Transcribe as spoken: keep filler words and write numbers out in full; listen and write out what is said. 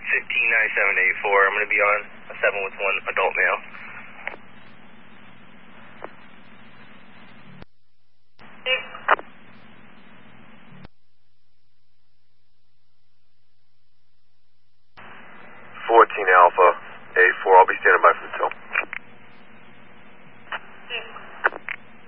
fifteen ninety-seven eighty-four. I'm going to be on a seven with one adult male. fourteen Alpha, eighty-four, I'll be standing by for the tow.